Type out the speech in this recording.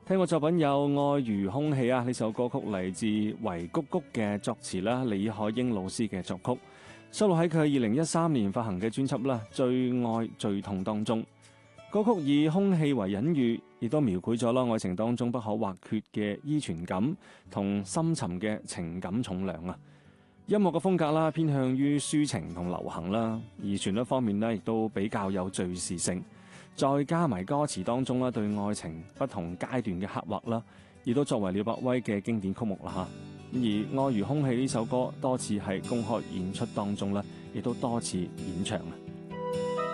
聽過作品有《愛如空氣》啊，呢首歌曲嚟自維谷谷嘅作詞啦，李海英老師嘅作曲，收錄喺佢2013年發行嘅專輯啦《最愛最痛》當中。歌曲以空氣為隱喻，亦都描繪咗啦愛情當中不可或缺嘅依存感同深沉嘅情感重量啊。音樂嘅風格啦，偏向於抒情同流行啦，而旋律方面呢，亦都比較有敘事性。再加埋歌詞當中啦，對愛情不同階段嘅刻畫啦，亦都作為廖百威嘅經典曲目啦嚇。而《愛如空氣》呢首歌多次喺公開演出當中啦，亦都多次演唱啊。